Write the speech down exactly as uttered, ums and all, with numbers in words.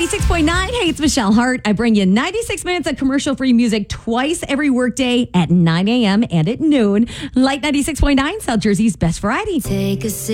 ninety-six point nine. Hey, it's Michelle Hart. I bring you ninety-six minutes of commercial-free music twice every workday at nine a.m. and at noon. Light ninety-six point nine, South Jersey's best variety. Take a sip.